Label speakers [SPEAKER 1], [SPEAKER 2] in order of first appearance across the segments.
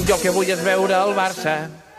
[SPEAKER 1] Jo el que vull és veure el Barça.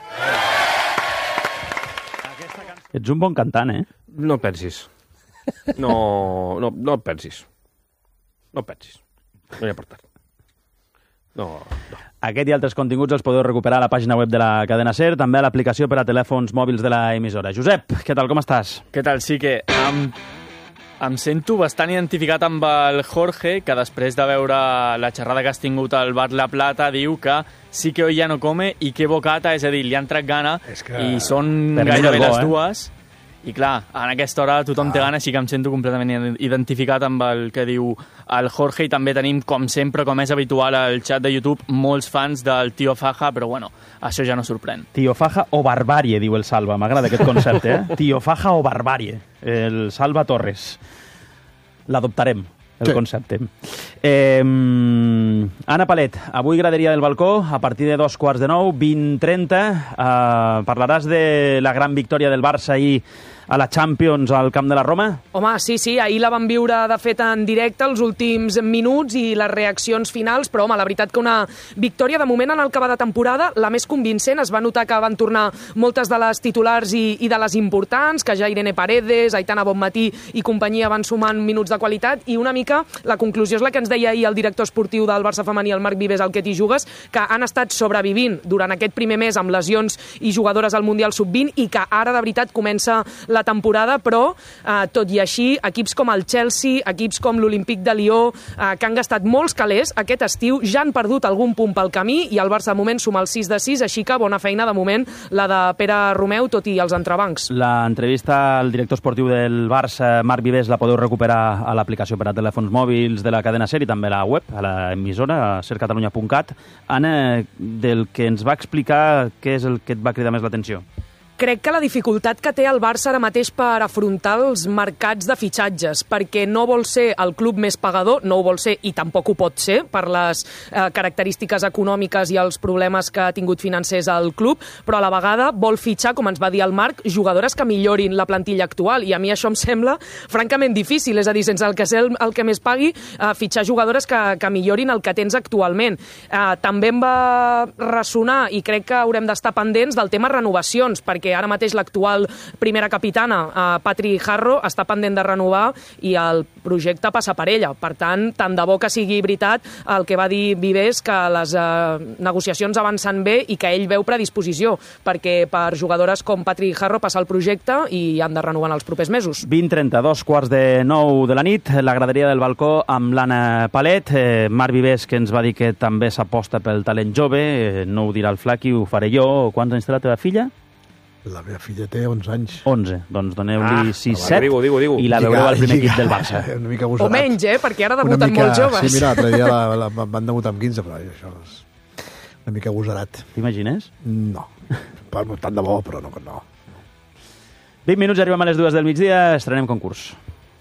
[SPEAKER 2] Ets un bon cantant, eh?
[SPEAKER 1] No pensis. No pensis. No pensis. No hi ha per tard. No.
[SPEAKER 2] Aquest i altres continguts els podeu recuperar a la pàgina web de la cadena SER, també a l'aplicació per a telèfons mòbils de la emissora. Josep, què tal, com estàs?
[SPEAKER 3] Què tal? Sí que em sento bastant identificat amb el Jorge, que després de veure la xerrada que has tingut al Bar La Plata diu que sí que hoy ya no come i que bocata, és a dir, li han tret gana i són gairebé les dues. I clar, en aquesta hora tothom té gana, així que em sento completament identificat amb el que diu el Jorge, i també tenim, com sempre, com és habitual al xat de YouTube, molts fans del Tío Faja, però bueno, això ja no sorprèn.
[SPEAKER 2] Tío Faja o Barbàrie, diu el Salva. M'agrada aquest concepte, eh? Tío Faja o Barbàrie. El Salva Torres. L'adoptarem, el concepte. Anna Palet, avui graderia del balcó, a partir de 9:15, 20:30. Parlaràs de la gran victòria del Barça ahir a la Champions al Camp de la Roma?
[SPEAKER 4] Home, sí, ahir la vam viure, de fet, en directe, els últims minuts i les reaccions finals, però, home, la veritat que una victòria, de moment, en el que va de temporada, la més convincent. Es va notar que van tornar moltes de les titulars i de les importants, que ja Irene Paredes, Aitana Bonmatí i companyia van sumant minuts de qualitat, i una mica la conclusió és la que ens deia ahir el director esportiu del Barça femení, el Marc Vives, al Que t'hi jugues, que han estat sobrevivint durant aquest primer mes amb lesions i jugadores al Mundial Sub-20 i que ara, de veritat, comença la temporada, però tot i així, equips com el Chelsea, equips com l'Olímpic de Lió, que han gastat molts calés aquest estiu, ja han perdut algun punt pel camí i el Barça de moment suma el 6-6, així que bona feina de moment la de Pere Romeu, tot i els entrebancs.
[SPEAKER 2] L'entrevista al director esportiu del Barça, Marc Vives, la podeu recuperar a l'aplicació per a telèfons mòbils de la cadena SER i també a la web, a l'emissora, a sercatalunya.cat. Anna, del que ens va explicar, què és el que et va cridar més l'atenció?
[SPEAKER 4] Crec que la dificultat que té el Barça ara mateix per afrontar els mercats de fitxatges, perquè no vol ser el club més pagador, no ho vol ser i tampoc ho pot ser per les característiques econòmiques i els problemes que ha tingut financers al club, però a la vegada vol fitxar, com ens va dir el Marc, jugadores que millorin la plantilla actual, i a mi això em sembla francament difícil, és a dir, sense el que ser el que més pagui, fitxar jugadores que millorin el que tens actualment. També em va ressonar, i crec que haurem d'estar pendents del tema renovacions, perquè ara mateix l'actual primera capitana, Patri Jarro, està pendent de renovar i el projecte passa per ella. Per tant de bo que sigui veritat el que va dir Vives, que les negociacions avancen bé i que ell veu predisposició, perquè per jugadores com Patri Jarro passa el projecte i han de renovar en els propers mesos.
[SPEAKER 2] 20:30, 8:45 de la nit, la graderia del balcó amb l'Anna Palet. Marc Vives, que ens va dir que també s'aposta pel talent jove, no ho dirà el Flaqui, ho faré jo. Quants anys té la teva filla?
[SPEAKER 5] La meva filla té 11 anys.
[SPEAKER 2] 11, doncs doneu-li 6-7
[SPEAKER 1] digo.
[SPEAKER 2] i la veureu al primer equip del Barça.
[SPEAKER 5] Una mica agosarat.
[SPEAKER 4] O menys, perquè ara debuten molt joves.
[SPEAKER 5] Sí, mira, l'altre dia van debutar amb 15, però això és una mica agosarat.
[SPEAKER 2] T'imagines?
[SPEAKER 5] No, tant de bo, però no.
[SPEAKER 2] 20 minuts, arribem a les 2 del migdia, estrenem concurs.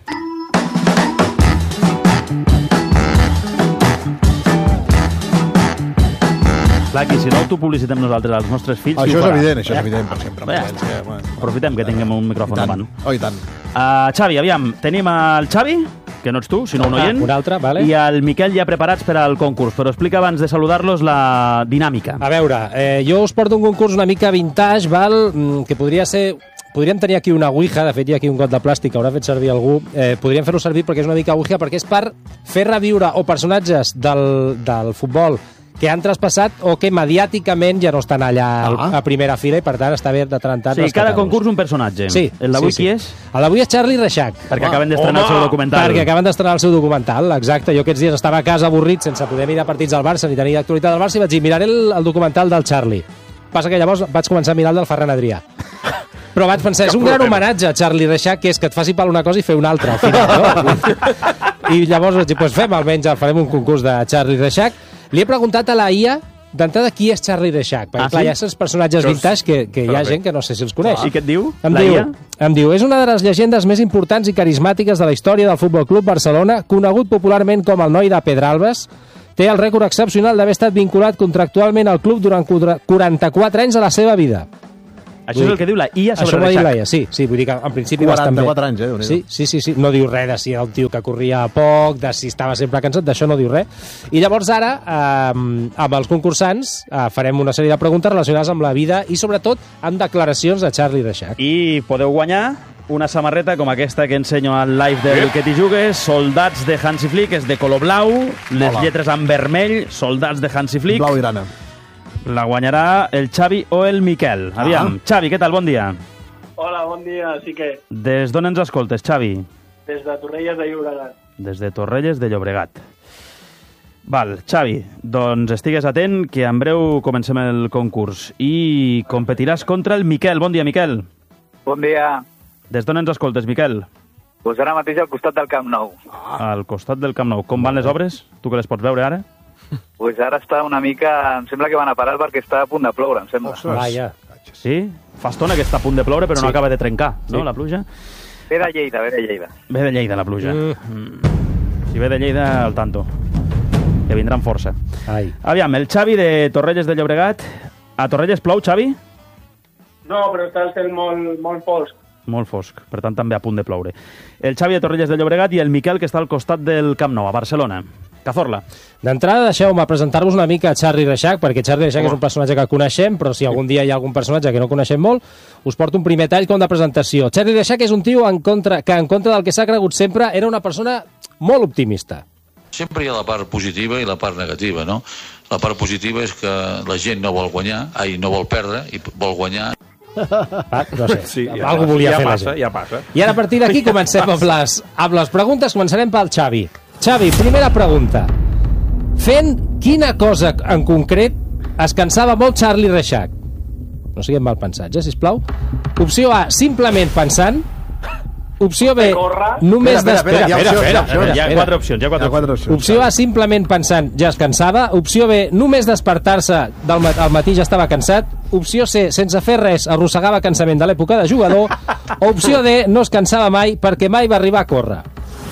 [SPEAKER 2] Flaqui, si no autopublicitem nosaltres als nostres fills...
[SPEAKER 5] Això és evident, per sempre.
[SPEAKER 2] Aprofitem que tinguem un micròfon a mano.
[SPEAKER 5] Oh, i tant.
[SPEAKER 2] Xavi, aviam, tenim el Xavi, que no ets tu, sinó un oient,
[SPEAKER 6] un altre, vale.
[SPEAKER 2] I el Miquel ja preparats per al concurs, però explica abans de saludar-los la dinàmica.
[SPEAKER 6] A veure, jo us porto un concurs una mica vintage, que podria ser... Podríem tenir aquí una ouija, de fet hi ha aquí un got de plàstic que haurà fet servir algú, podríem fer-lo servir perquè és una mica ouija, perquè és per fer reviure o personatges del futbol que han traspassat o que mediàticament ja no estan allà a primera fila i per tant està bé de tant en tant
[SPEAKER 2] rescatar-los. Sí, cada concurs un personatge.
[SPEAKER 6] Sí.
[SPEAKER 2] El d'avui qui és?
[SPEAKER 6] El d'avui és Charlie Reixac.
[SPEAKER 2] Perquè acaben d'estrenar el seu documental.
[SPEAKER 6] Perquè acaben d'estrenar el seu documental, exacte. Jo aquests dies estava a casa avorrit sense poder mirar partits del Barça ni tenir actualitat del Barça i vaig dir, miraré el documental del Charlie. Passa que llavors vaig començar a mirar el del Ferran Adrià. Però vaig pensar, és un gran homenatge a Charlie Reixac, que és que et faci pal una cosa i fer una altra al final, no? I llavors vaig dir, doncs fem almenys, farem un concurs de Charlie Reixac. Li he preguntat a la IA d'entrada qui és Charlie Reixac, perquè clar, hi ha certs personatges vintage que hi ha gent que no sé si els coneix.
[SPEAKER 2] I què et diu?
[SPEAKER 6] Em diu, és una de les llegendes més importants i carismàtiques de la història del Futbol Club Barcelona, conegut popularment com el noi de Pedralbes. Té el rècord excepcional d'haver estat vinculat contractualment al club durant 44 anys de la seva vida.
[SPEAKER 2] Això és el que diu la IA
[SPEAKER 6] Això
[SPEAKER 2] sobre
[SPEAKER 6] ho va dir la
[SPEAKER 2] Reixac.
[SPEAKER 6] IA, sí. Vull dir que en principi bastant bé.
[SPEAKER 5] 44 anys, Déu-n'hi-do.
[SPEAKER 6] Sí. No diu res de si era un tio que corria poc, de si estava sempre cansat, d'això no diu res. I llavors ara, amb els concursants, farem una sèrie de preguntes relacionades amb la vida i sobretot amb declaracions de Charlie Reixac.
[SPEAKER 2] I podeu guanyar una samarreta com aquesta que ensenyo al live del Que t'hi jugues, soldats de Hansi Flick, és de color blau, les lletres en vermell, soldats de Hansi Flick.
[SPEAKER 5] Blau i grana.
[SPEAKER 2] La guanyarà el Xavi o el Miquel. Aviam, Xavi, què tal? Bon dia.
[SPEAKER 7] Hola, bon dia, sí que...
[SPEAKER 2] Des d'on ens escoltes, Xavi?
[SPEAKER 7] Des de Torrelles de Llobregat.
[SPEAKER 2] Des de Torrelles de Llobregat. Val, Xavi, doncs estigues atent que en breu comencem el concurs i competiràs contra el Miquel. Bon dia, Miquel.
[SPEAKER 8] Bon dia.
[SPEAKER 2] Des d'on ens escoltes, Miquel?
[SPEAKER 8] Doncs ara mateix al costat del Camp Nou.
[SPEAKER 2] Al costat del Camp Nou. Com van les obres? Tu que les pots veure ara?
[SPEAKER 8] Doncs ara està una mica... Em sembla que van a parar perquè està a punt de ploure, em sembla.
[SPEAKER 6] Vaja.
[SPEAKER 2] Sí? Fa estona que està a punt de ploure, però no acaba de trencar, no, la pluja?
[SPEAKER 8] Ve de Lleida, ve de Lleida.
[SPEAKER 2] Ve de Lleida, la pluja. Si ve de Lleida, al tanto. Que vindrà amb força.
[SPEAKER 6] Ai.
[SPEAKER 2] Aviam, el Xavi de Torrelles de Llobregat. A Torrelles plou, Xavi?
[SPEAKER 7] No, però està el cel molt fosc.
[SPEAKER 2] Molt fosc, per tant també a punt de ploure. El Xavi de Torrelles de Llobregat i el Miquel, que està al costat del Camp Nou, a Barcelona. Cazorla.
[SPEAKER 6] D'entrada, deixeu-me presentar-vos una mica a Charlie Reixac, perquè Charlie Reixac és un personatge que coneixem, però si algun dia hi ha algun personatge que no coneixem molt, us porto un primer tall com de presentació. Charlie Reixac és un tio que en contra del que s'ha cregut sempre era una persona molt optimista.
[SPEAKER 9] Sempre hi ha la part positiva i la part negativa, no? La part positiva és que la gent no vol guanyar, no vol perdre, i vol guanyar.
[SPEAKER 6] No sé,
[SPEAKER 1] Sí,
[SPEAKER 6] algú volia fer la gent.
[SPEAKER 1] Ja passa.
[SPEAKER 6] I ara a partir d'aquí comencem amb les preguntes. Començarem pel Xavi. Xavi, primera pregunta. Fent quina cosa en concret es cansava molt Charlie Reixac? No siguem mal pensats, sisplau. Opció A, simplement pensant. Opció B, només
[SPEAKER 5] Espera,
[SPEAKER 2] Hi ha quatre opcions.
[SPEAKER 6] Opció A, simplement pensant, ja es cansava. Opció B, només despertar-se al matí ja estava cansat. Opció C, sense fer res, arrossegava cansament de l'època de jugador. O opció D, no es cansava mai perquè mai va arribar a córrer.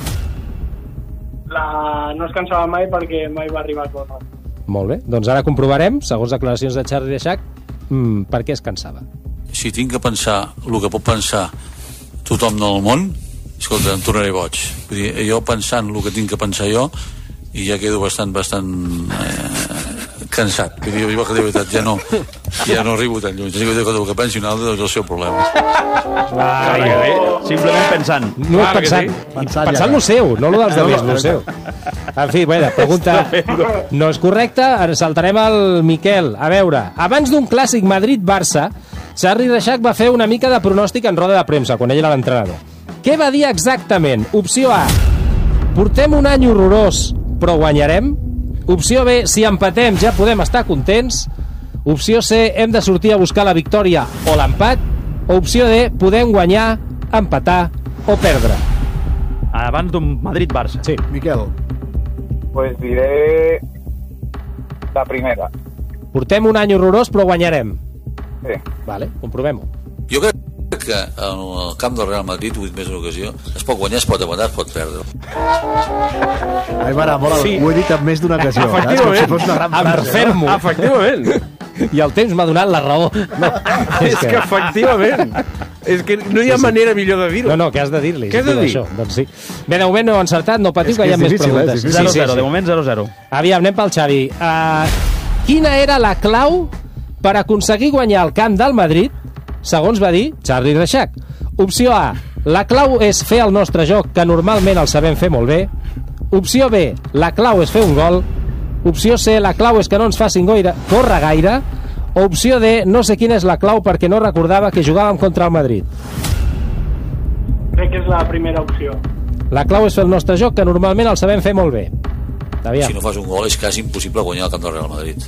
[SPEAKER 7] No es cansava mai perquè mai va arribar a córrer.
[SPEAKER 6] Molt bé, doncs ara comprovarem, segons declaracions de Charlie Reixac, per què es cansava.
[SPEAKER 9] Si tinc que pensar el que pot pensar tothom del món, escolta, em tornaré boig. Vull dir, jo pensant el que tinc que pensar jo, i ja quedo bastant cansat. Vull dir, jo de veritat ja no arribo tan lluny. Si el que pensi un altre, doncs és el seu problema.
[SPEAKER 2] Simplement pensant.
[SPEAKER 6] No és pensant, pensant lo seu, no lo dels demés, lo seu. En fi, bueno, pregunta no és correcta, ens saltarem al Miquel. A veure, abans d'un clàssic Madrid-Barça, Charlie Reixac va fer una mica de pronòstic en roda de premsa, quan ell era l'entrenador. Què va dir exactament? Opció A, portem un any horrorós, però guanyarem. Opció B, si empatem ja podem estar contents. Opció C, hem de sortir a buscar la victòria o l'empat. Opció D, podem guanyar, empatar o perdre.
[SPEAKER 2] Abans d'un Madrid-Barça.
[SPEAKER 6] Sí.
[SPEAKER 5] Miquel.
[SPEAKER 8] Pues diré la primera.
[SPEAKER 6] Portem un any horrorós, però guanyarem.
[SPEAKER 8] Sí.
[SPEAKER 6] Vale, comprovem-ho.
[SPEAKER 9] Jo crec que en el camp del Real Madrid, ho he dit més d'una ocasió, es pot guanyar, es pot empatar, es pot perdre.
[SPEAKER 5] Ai, mare, ho he dit en més d'una ocasió.
[SPEAKER 1] Efectivament.
[SPEAKER 5] Com si fos una gran
[SPEAKER 6] Em
[SPEAKER 5] frase.
[SPEAKER 6] refermo.
[SPEAKER 1] Efectivament.
[SPEAKER 6] I el temps m'ha donat la raó. No,
[SPEAKER 1] És que efectivament. És que no hi ha manera millor de dir-ho.
[SPEAKER 6] No, què has de dir-li?
[SPEAKER 1] Què has de dir?
[SPEAKER 6] Això? Doncs sí. Bé, de moment no he encertat, no patiu,
[SPEAKER 5] És
[SPEAKER 6] que
[SPEAKER 5] que
[SPEAKER 6] hi ha
[SPEAKER 5] és
[SPEAKER 6] més
[SPEAKER 5] difícil,
[SPEAKER 6] preguntes.
[SPEAKER 5] és difícil.
[SPEAKER 2] 0-0, de moment 0-0.
[SPEAKER 6] Aviam, anem pel Xavi. Quina era la clau per aconseguir guanyar el camp del Madrid, segons va dir Charlie Reixac? Opció A, la clau és fer el nostre joc, que normalment el sabem fer molt bé. Opció B, la clau és fer un gol. Opció C, la clau és que no ens facin córrer gaire. O opció D, no sé quina és la clau perquè no recordava que jugàvem contra el Madrid.
[SPEAKER 7] Crec que és la primera opció.
[SPEAKER 6] La clau és fer el nostre joc, que normalment el sabem fer molt bé. Aviam.
[SPEAKER 9] Si no fas un gol és quasi impossible guanyar el camp del Real Madrid.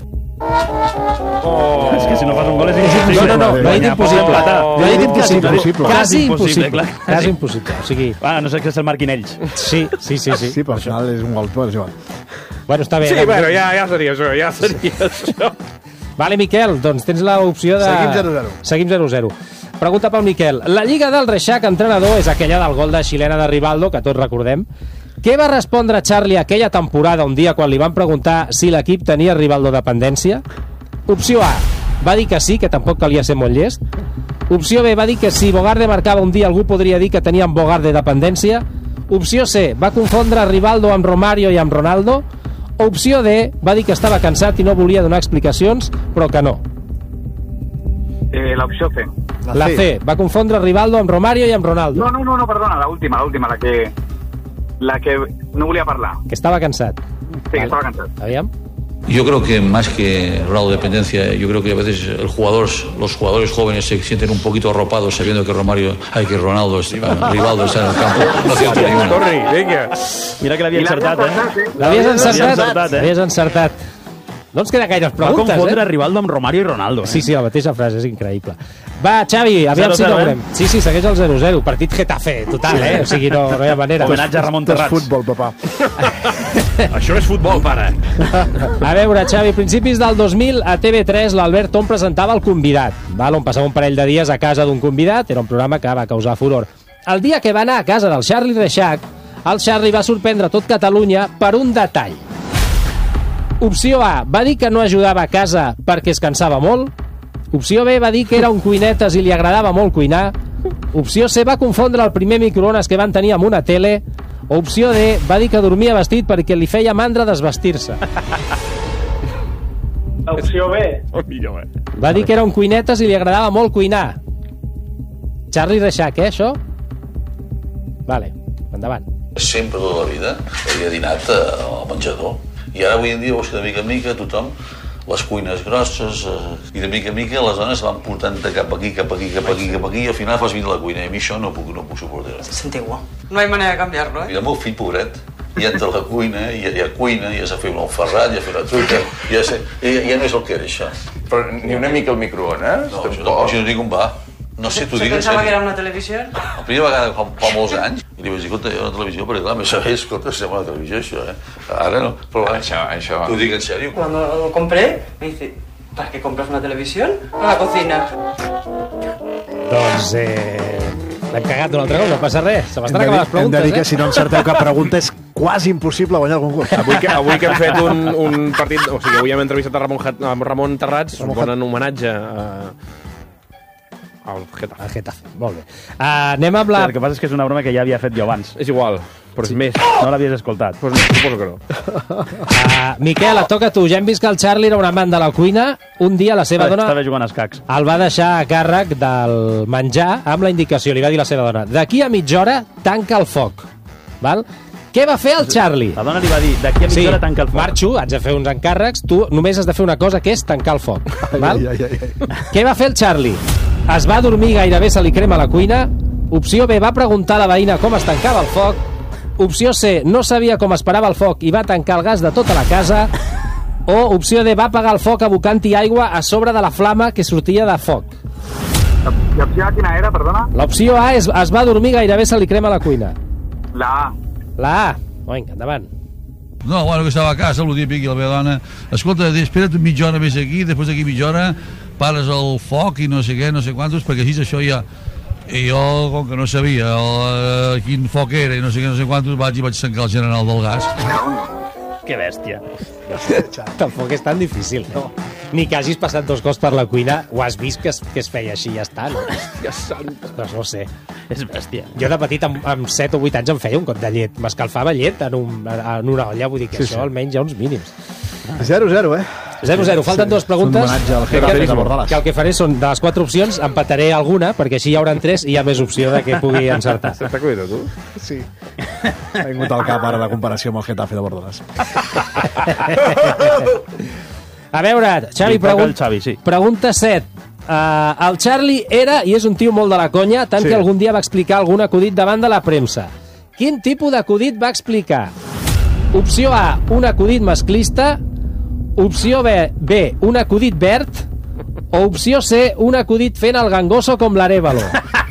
[SPEAKER 2] És que si no fas un gol és impossible.
[SPEAKER 6] No he dit impossible. No he dit impossible.
[SPEAKER 2] Quasi
[SPEAKER 6] Quasi
[SPEAKER 2] impossible,
[SPEAKER 6] impossible.
[SPEAKER 2] clar.
[SPEAKER 6] Quasi impossible. O sigui,
[SPEAKER 2] No sé que se'l marquin ells.
[SPEAKER 6] sí.
[SPEAKER 5] Sí, però al final és un gol, però és igual.
[SPEAKER 6] Bueno, està bé.
[SPEAKER 1] Sí, bueno, ja seria això,
[SPEAKER 6] Vale, Miquel, doncs tens l'opció de...
[SPEAKER 5] Seguim 0-0.
[SPEAKER 6] Seguim 0-0. Pregunta pel Miquel. La Lliga del Reixac, entrenador, és aquella del gol de xilena de Rivaldo, que tots recordem. Què va respondre Charlie aquella temporada un dia quan li van preguntar si l'equip tenia Rivaldo dependència? Opció A, va dir que sí, que tampoc calia ser molt llest. Opció B, va dir que si Bogarde marcava un dia algú podria dir que tenia en Bogarde dependència. Opció C, va confondre Rivaldo amb Romario i amb Ronaldo. Opció D, va dir que estava cansat i no volia donar explicacions, però que no.
[SPEAKER 8] L'opció C.
[SPEAKER 6] La C, va confondre Rivaldo amb Romario i amb Ronaldo.
[SPEAKER 8] No, perdona, la última, la que no volia parlar.
[SPEAKER 6] Que estava cansat.
[SPEAKER 8] Sí, que estaba cansado.
[SPEAKER 6] Aviam.
[SPEAKER 9] Yo creo que más que grado de dependencia, yo creo que a veces los jugadores jóvenes se sienten un poquito arropados sabiendo que Ronaldo Rivaldo está en el campo. No acierta ni una.
[SPEAKER 1] Torri, vinga.
[SPEAKER 2] Mira que l'havia encertat,
[SPEAKER 6] L'havies encertat. No ens queda gaires preguntes,
[SPEAKER 2] Va confondre Rivaldo amb Romario i Ronaldo.
[SPEAKER 6] Sí, la mateixa frase, és increïble. Va, Xavi, aviam si veurem. Sí, segueix el 0-0. Partit Getafe, total, O sigui, no hi ha manera.
[SPEAKER 2] Homenatge a Ramon Terrats.
[SPEAKER 5] És futbol, papà.
[SPEAKER 1] Això és futbol, pare.
[SPEAKER 6] A veure, Xavi, a principis del 2000 a TV3 l'Albert Tom presentava El Convidat, on passava un parell de dies a casa d'un convidat. Era un programa que va causar furor. El dia que va anar a casa del Charlie Reixac, el Charlie va sorprendre tot Catalunya per un detall. Opció A, va dir que no ajudava a casa perquè es cansava molt. Opció B, va dir que era un cuinetes i li agradava molt cuinar. Opció C, va confondre el primer microones que van tenir amb una tele. Opció D, va dir que dormia vestit perquè li feia mandra desvestir-se.
[SPEAKER 7] Opció B.
[SPEAKER 6] Va dir que era un cuinetes i li agradava molt cuinar. Charlie Reixac, això? Vale, endavant.
[SPEAKER 9] Sempre tota la vida havia dinat al menjador. I ara avui en dia veus que de mica en mica tothom, les cuines grosses, i de mica en mica les dones van portant cap aquí, i al final fas vindre a la cuina. I a mi això no puc suportar.
[SPEAKER 10] Es antiguo. No hay manera de cambiarlo,
[SPEAKER 9] I el meu fill, pobret, ja entra a la cuina, ja cuina, ja s'ha fet un ferrat, ja ha fet una truita, ja no és el que era, això.
[SPEAKER 11] Però ni una mica al microones?
[SPEAKER 9] No, això no dic on va. No sé, t'ho dic en
[SPEAKER 10] pensava
[SPEAKER 9] sèrio.
[SPEAKER 10] que era una televisió?
[SPEAKER 9] La primera vegada fa molts anys, i li vaig dir, escolta, hi ha una televisió, perquè clar, més sabés, escolta, sembla una televisió, això, Ara no, però
[SPEAKER 11] això.
[SPEAKER 9] T'ho dic en sèrio.
[SPEAKER 10] Cuando lo compré, me dice, ¿para qué compras una televisión? A la cocina.
[SPEAKER 6] Doncs l'hem cagat un altre cop, no passa res. Se m'estan acabant les preguntes,
[SPEAKER 5] Hem de dir que si no encerteu cap pregunta és quasi impossible guanyar algun gol.
[SPEAKER 1] Avui que hem fet un partit... O sigui, avui hem entrevistat a Ramon Terrats, un bon homenatge al
[SPEAKER 6] Getafe. Molt bé. Anem amb la...
[SPEAKER 2] El que passa és que és una broma que ja havia fet jo abans.
[SPEAKER 1] És igual, però és més.
[SPEAKER 2] No l'havies escoltat.
[SPEAKER 1] Pues no, suposo que no.
[SPEAKER 6] Miquel, et toca a tu. Ja hem vist que el Charlie era un amant de la cuina. Un dia la seva dona
[SPEAKER 2] estava jugant a escacs.
[SPEAKER 6] el va deixar a càrrec del menjar amb la indicació. Li va dir la seva dona, d'aquí a mitja hora tanca el foc. Val? Què va fer el Charlie?
[SPEAKER 2] La dona li va dir, d'aquí a mitja hora tanca el foc.
[SPEAKER 6] Marxo, haig de fer uns encàrrecs, tu només has de fer una cosa, que és tancar el foc. Val? Què va fer el Charlie? Es va dormir, gairebé se li crema la cuina. Opció B, va preguntar a la veïna com es tancava el foc. Opció C, no sabia com es parava el foc i va tancar el gas de tota la casa. O opció D, va apagar el foc abocant-hi aigua a sobre de la flama que sortia de foc.
[SPEAKER 8] L'opció A quina era, perdona?
[SPEAKER 6] L'opció A es va dormir, gairebé se li crema la cuina.
[SPEAKER 8] La A.
[SPEAKER 6] La A. Vinga, endavant.
[SPEAKER 9] No, bueno, que estava a casa, el típic, i la meva dona, escolta, espera't mitja hora més aquí, després d'aquí mitja hora pares el foc i no sé què, no sé quantos, perquè així això ja... I jo, com que no sabia quin foc era i no sé què, no sé quantos, vaig tancar el general del gas.
[SPEAKER 2] Que bèstia.
[SPEAKER 6] Tampoc és tan difícil, no? Ni que hagis passat 2 cops per la cuina, ho has vist que es feia així, ja està, no? Doncs no sé.
[SPEAKER 2] És bèstia.
[SPEAKER 6] Jo de petit, amb 7 o 8 anys, em feia un got de llet. M'escalfava llet en una olla, vull dir que això almenys hi ha uns mínims.
[SPEAKER 5] 0-0,
[SPEAKER 6] 0-0, falten 2 preguntes.
[SPEAKER 5] Un homenatge al Getafe de Bordalàs.
[SPEAKER 6] Que el que faré són, de les 4 opcions, empataré alguna, perquè així hi haurà 3 i hi ha més opció de que pugui encertar.
[SPEAKER 1] T'està cuidant, tu?
[SPEAKER 5] Sí. Ha vingut al cap ara la comparació amb el Getafe de Bordalàs.
[SPEAKER 6] A veure, Xavi, pregunta 7. El Charlie era, i és un tio molt de la conya, tant que algun dia va explicar algun acudit davant de la premsa. Quin tipus d'acudit va explicar? Opció A, un acudit masclista. Opció B, un acudit verd. O opció C, un acudit fent el gangoso com l'Arévalo.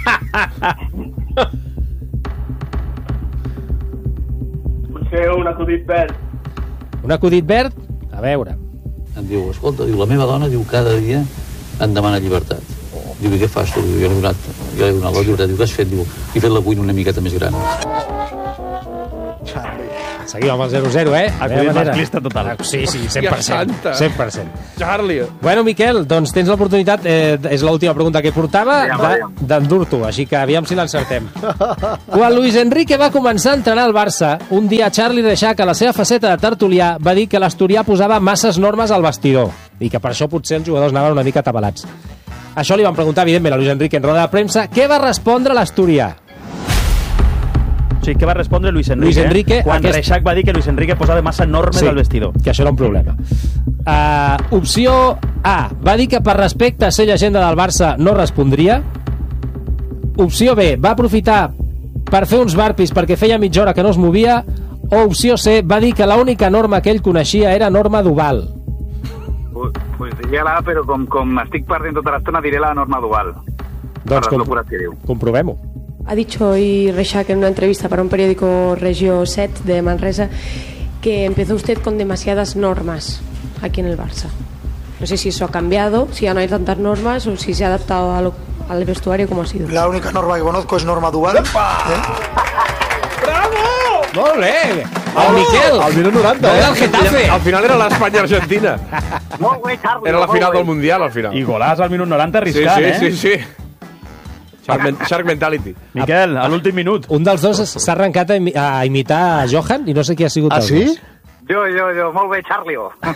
[SPEAKER 7] Potser un acudit verd.
[SPEAKER 6] Un acudit verd? A veure.
[SPEAKER 9] Em diu, escolta, la meva dona diu cada dia em demana llibertat. Diu, i què fas tu? Jo l'he donat la llibertat. Diu, què has fet? Diu, he fet la cuina una miqueta més gran.
[SPEAKER 6] Seguim amb el 0-0,
[SPEAKER 2] Acudit masclista total.
[SPEAKER 6] Sí, 100%. 100%.
[SPEAKER 1] Charlie.
[SPEAKER 6] Bueno, Miquel, doncs tens l'oportunitat, és l'última pregunta que portava, d'endur-t'ho, així que aviam si l'encertem. Quan Luis Enrique va començar a entrenar al Barça, un dia Charlie Reixac, a la seva faceta de tertulià, va dir que l'asturià posava masses normes al vestidor i que per això potser els jugadors anaven una mica atabalats. Això li van preguntar, evidentment, a Luis Enrique en roda de premsa. Què va respondre l'asturià?
[SPEAKER 2] Sí, què va respondre Luis Enrique quan Reixac va dir que Luis Enrique posava massa normes al vestidor?
[SPEAKER 6] Que això era un problema. Opció A. Va dir que per respecte a ser llegenda del Barça no respondria. Opció B. Va aprofitar per fer uns burpees perquè feia mitja hora que no es movia. O opció C. Va dir que l'única norma que ell coneixia era norma Duval.
[SPEAKER 8] Pues diria la A, però com estic perdent tota l'estona diré la norma Duval.
[SPEAKER 6] Doncs comprovem-ho.
[SPEAKER 12] Ha dicho hoy Reixac en una entrevista para un periódico Regio 7 de Manresa que empezó usted con demasiadas normas aquí en el Barça. No sé si eso ha cambiado, si ya no hay tantas normas o si se ha adaptado al vestuario como ha sido.
[SPEAKER 13] La única norma que conozco es norma Duval.
[SPEAKER 6] ¡Bravo! Molt bé! El Miquel!
[SPEAKER 5] Al minut 90,
[SPEAKER 6] del Getafe!
[SPEAKER 1] Al final era l'Espanya-Argentina.
[SPEAKER 8] Molt bé, Charlie.
[SPEAKER 1] Era la final del Mundial, al final.
[SPEAKER 2] I golàs al minut 90 arriscant,
[SPEAKER 1] Sí. Shark Mentality.
[SPEAKER 2] Miquel, a l'últim minut.
[SPEAKER 6] Un dels dos s'ha arrencat a imitar Johan i no sé qui ha sigut
[SPEAKER 5] el dos.
[SPEAKER 8] Jo, molt bé, Charlie.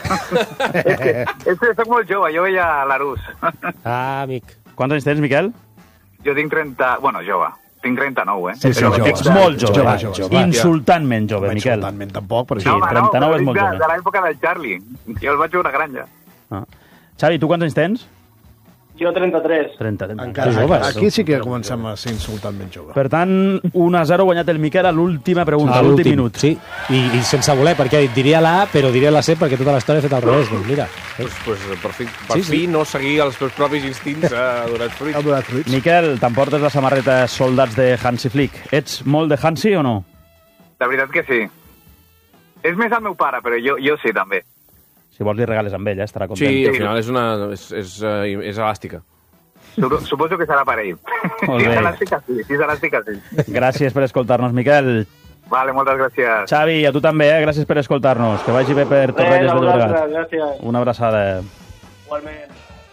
[SPEAKER 8] És que soc molt jove, jo veia l'Arús.
[SPEAKER 6] Amic.
[SPEAKER 2] Quants anys tens, Miquel?
[SPEAKER 8] Jo tinc 30... Bueno, jove. Tinc 39,
[SPEAKER 5] Sí, jove.
[SPEAKER 2] Ets molt jove. Insultantment jove, Miquel.
[SPEAKER 5] Insultantment tampoc, però
[SPEAKER 2] sí. 39 és molt jove.
[SPEAKER 8] De l'època del Charlie. Jo el vaig a una granja.
[SPEAKER 2] Xavi, tu quants anys tens?
[SPEAKER 7] Jo 33.
[SPEAKER 2] 30.
[SPEAKER 5] Encara aquí sí que comencem a ser insultantment jove.
[SPEAKER 2] Per tant, 1-0 guanyat el Miquel a l'última pregunta, a l'últim minut.
[SPEAKER 6] Sí, i sense voler, perquè diria la A, però diria la C, perquè tota l'estona he fet al revés. Doncs mira.
[SPEAKER 1] Per fi no seguir els teus propis instints ha donat fruits.
[SPEAKER 2] Miquel, t'emportes la samarreta Soldats de Hansi Flick. Ets molt de Hansi o no?
[SPEAKER 8] La veritat que sí. És més el meu pare, però jo sí, també.
[SPEAKER 2] Si vols li regales amb ell, estarà content.
[SPEAKER 1] Sí, al final és elàstica.
[SPEAKER 8] Suposo que serà per ell.
[SPEAKER 2] Molt bé.
[SPEAKER 8] Si serà elàstica, sí.
[SPEAKER 2] Gràcies per escoltar-nos, Miquel.
[SPEAKER 8] Vale, moltes gràcies.
[SPEAKER 2] Xavi, a tu també, gràcies per escoltar-nos. Que vagi bé per Torrelles de Llobregat.
[SPEAKER 7] Gràcies.
[SPEAKER 2] Una abraçada.
[SPEAKER 7] Igualment.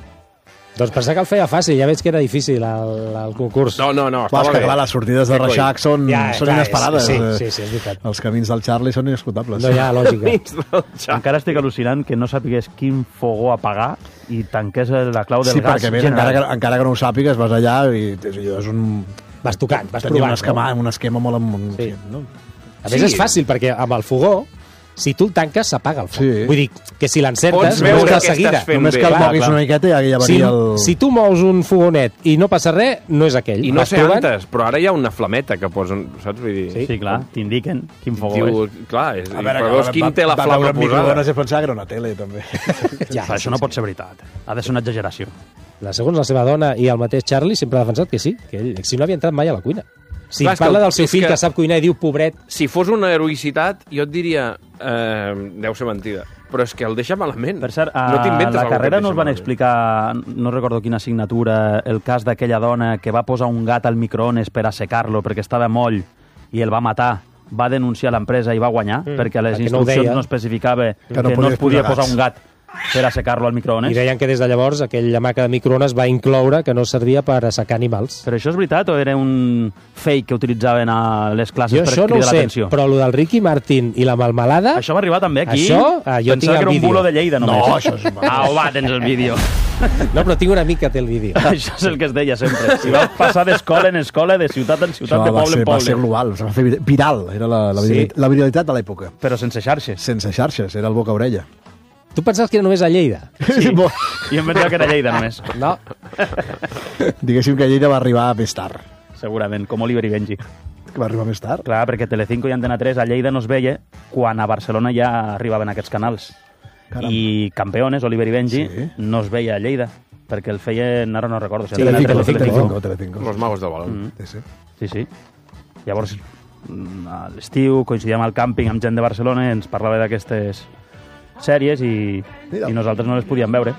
[SPEAKER 6] Doncs pensar que el feia fàcil, ja veig que era difícil el concurs.
[SPEAKER 1] No,
[SPEAKER 5] estava bé. Clar, les sortides de Reixac són inesperades.
[SPEAKER 6] Sí, és veritat.
[SPEAKER 5] Els camins del Charlie són inescrutables.
[SPEAKER 6] No hi ha lògica.
[SPEAKER 2] Encara estic al·lucinant que no sàpigués quin fogó apagar i tanqués la clau del gas.
[SPEAKER 5] Sí, perquè més, encara que no ho sàpigues, vas allà i és un...
[SPEAKER 6] Vas tocant, vas
[SPEAKER 5] provant.
[SPEAKER 6] Tenia
[SPEAKER 5] un esquema molt...
[SPEAKER 6] Sí. No? A més, és fàcil, perquè amb el fogó, si tu el tanques, s'apaga el foc. Sí. Vull dir, que si l'encertes,
[SPEAKER 1] veus
[SPEAKER 6] de seguida.
[SPEAKER 5] Només que el moguis una miqueta i ja venia el...
[SPEAKER 6] Si tu mous un fogonet i no passa res, no és aquell.
[SPEAKER 1] I no sé antes, però ara hi ha una flameta que posen, saps? Vull dir...
[SPEAKER 2] Sí, clar, t'indiquen quin fogó és.
[SPEAKER 1] Clar, però veus quin té la flama posada.
[SPEAKER 5] Microones i pensava que era una tele, també.
[SPEAKER 2] Això no pot ser veritat. Ha de ser una exageració.
[SPEAKER 6] Segons la seva dona i el mateix Charlie sempre ha defensat que sí, que ell si no havia entrat mai a la cuina. Si parla del seu fill que sap cuinar i diu pobret...
[SPEAKER 1] Si fos una heroïcitat, jo et diria... deu ser mentida. Però és que el deixa malament.
[SPEAKER 2] Per cert, a la carrera no us van explicar, no recordo quina assignatura, el cas d'aquella dona que va posar un gat al microones per assecar-lo perquè estava moll i el va matar, va denunciar l'empresa i va guanyar perquè a les instruccions no especificava que no es podia posar un gat per assecar-lo al microones.
[SPEAKER 6] I deien que des de llavors aquella maca de microones va incloure que no servia per assecar animals.
[SPEAKER 2] Però això és veritat o era un fake que utilitzaven a les classes per cridar l'atenció?
[SPEAKER 6] Però el del Ricky Martin i la melmelada...
[SPEAKER 2] Això va arribar també aquí?
[SPEAKER 6] Això, jo tinc el vídeo.
[SPEAKER 2] Pensava que era un bulo de Lleida només.
[SPEAKER 6] No, això és...
[SPEAKER 2] va, tens el vídeo.
[SPEAKER 6] No, però tinc un amic que té el vídeo.
[SPEAKER 2] Això és el que es deia sempre. Si va passar d'escola en escola, de ciutat en ciutat, de poble en poble.
[SPEAKER 5] Va ser global, va fer viral. Era la viralitat de l'època.
[SPEAKER 2] Però sense xarxes.
[SPEAKER 5] Sense xarxes, era el boca-orella.
[SPEAKER 6] Tu pensaves que era només a Lleida?
[SPEAKER 2] Sí, jo em pensava que era Lleida només.
[SPEAKER 6] No.
[SPEAKER 5] Diguéssim que Lleida va arribar més tard.
[SPEAKER 2] Segurament, com Oliver i Benji.
[SPEAKER 5] Que va arribar més tard?
[SPEAKER 2] Clar, perquè Telecinco i Antena 3 a Lleida no es veia quan a Barcelona ja arribaven aquests canals. Caram. I Campeones, Oliver i Benji, no es veia a Lleida, perquè el feien, ara no recordo.
[SPEAKER 5] Telecinco.
[SPEAKER 1] Los magos del balón.
[SPEAKER 2] Sí. Llavors, a l'estiu, coincidíem al càmping amb gent de Barcelona i ens parlava d'aquestes sèries i nosaltres no les podíem veure.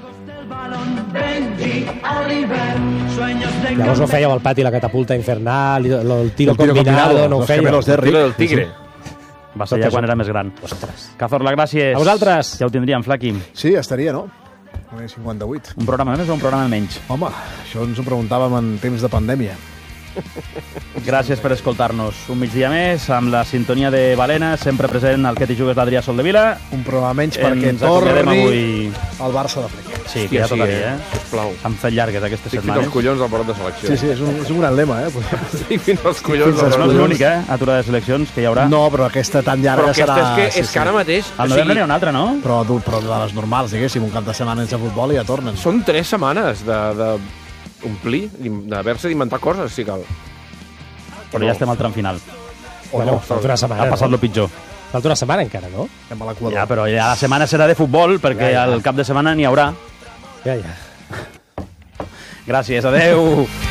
[SPEAKER 6] Llavors no fèieu al pati la catapulta infernal, el tiro combinado, no ho fèieu.
[SPEAKER 1] El tiro del tigre.
[SPEAKER 2] Va ser ja quan era més gran.
[SPEAKER 6] Ostres.
[SPEAKER 2] Cazorla, gràcies.
[SPEAKER 6] A vosaltres.
[SPEAKER 2] Ja ho tindríem, Flaqui.
[SPEAKER 5] Sí, estaria, no? 58.
[SPEAKER 2] Un programa més o un programa menys?
[SPEAKER 5] Home, això ens ho preguntàvem en temps de pandèmia.
[SPEAKER 2] Gràcies per escoltar-nos. Un migdia més, amb la sintonia de Balena, sempre present al Que t'hi jugues d'Adrià Soldevila.
[SPEAKER 5] Un programa menys perquè
[SPEAKER 2] Ens acomiadem
[SPEAKER 5] torni
[SPEAKER 2] avui
[SPEAKER 5] el Barça d'Àfrica.
[SPEAKER 2] Sí, que ja tocaria,
[SPEAKER 1] Sisplau.
[SPEAKER 2] S'han fet llargues aquestes
[SPEAKER 1] Estic fins
[SPEAKER 2] setmanes.
[SPEAKER 1] als collons del parot de selecció.
[SPEAKER 5] Sí, és un gran lema,
[SPEAKER 1] Estic fins als collons del
[SPEAKER 2] No
[SPEAKER 1] parot
[SPEAKER 2] és
[SPEAKER 1] de
[SPEAKER 2] l'únic, aturada de seleccions que hi haurà.
[SPEAKER 5] No, però aquesta tan llarga
[SPEAKER 1] Però aquesta
[SPEAKER 5] serà...
[SPEAKER 1] és que ara mateix...
[SPEAKER 2] Al novembre n'hi ha una altra, no?
[SPEAKER 5] Però de les normals, diguéssim, un cap de setmana sense futbol i ja tornen.
[SPEAKER 1] Són 3 setmanes d'omplir, d'haver-se d'inventar coses, si cal.
[SPEAKER 2] Però ja estem al tram final.
[SPEAKER 6] Bueno, falta una setmana.
[SPEAKER 2] Ha passat lo pitjor.
[SPEAKER 6] Falta una setmana encara, no?
[SPEAKER 5] Estem a l'Equador.
[SPEAKER 2] Ja, però ja la setmana serà de futbol, perquè
[SPEAKER 6] Ja.
[SPEAKER 2] al cap de setmana n'hi haurà.
[SPEAKER 6] Ja.
[SPEAKER 2] Gràcies, adeu.